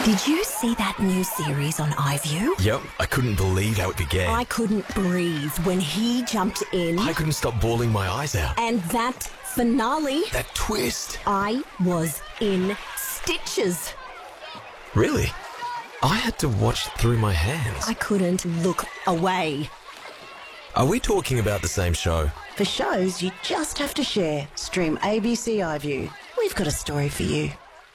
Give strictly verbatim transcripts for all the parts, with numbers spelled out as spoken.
Did you see that new series on iView? Yep, I couldn't believe how it began. I couldn't breathe when he jumped in. I couldn't stop bawling my eyes out. And that finale, That twist. I was in stitches. Really? I had to watch through my hands. I couldn't look away. Are we talking about the same show? For shows you just have to share, stream A B C iView. We've got a story for you.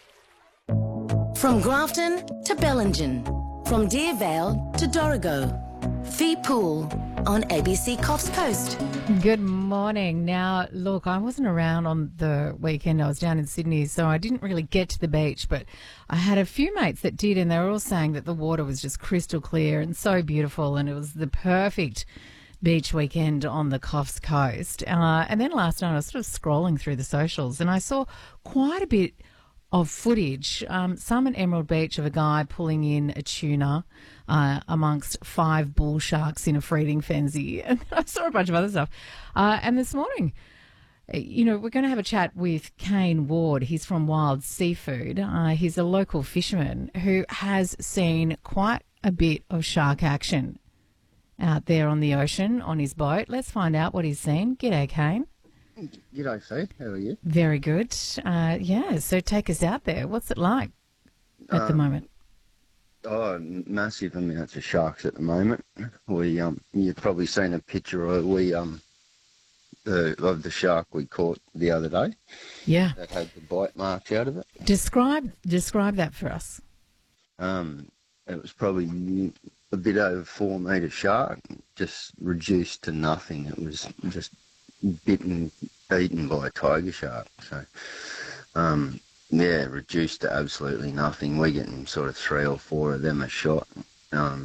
From Grafton to Bellingen, from Deervale to Dorrigo, Fee Pool on A B C Coffs Coast. Good morning. Now, look, I wasn't around on the weekend. I was down in Sydney, so I didn't really get to the beach, but I had a few mates that did, and they were all saying that the water was just crystal clear and so beautiful, and it was the perfect beach weekend on the Coffs Coast. Uh, and then last night I was sort of scrolling through the socials, and I saw quite a bit of footage, um, some at Emerald Beach, of a guy pulling in a tuna uh, amongst five bull sharks in a feeding frenzy. And I saw a bunch of other stuff. Uh, and this morning, you know, we're going to have a chat with Kane Ward. He's from Wild Seafood. Uh, he's a local fisherman who has seen quite a bit of shark action out there on the ocean on his boat. Let's find out what he's seen. G'day, Kane. G'day, Fee. How are you? Very good. Uh, yeah, so take us out there. What's it like at um, the moment? Oh, massive amounts of sharks at the moment. We, um, you've probably seen a picture of we, um, the of the shark we caught the other day. Yeah. That had the bite marks out of it. Describe describe that for us. Um, it was probably a bit over four metre shark, just reduced to nothing. It was just bitten, eaten by a tiger shark. So, um, yeah, reduced to absolutely nothing. We're getting sort of three or four of them a shot. Um,